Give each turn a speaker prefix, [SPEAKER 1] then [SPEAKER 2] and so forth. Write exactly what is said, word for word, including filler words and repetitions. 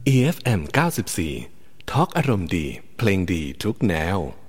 [SPEAKER 1] อี เอฟ เอ็ม เก้าสิบสี่ ทอล์กอารมณ์ดีเพลงดีทุกแนว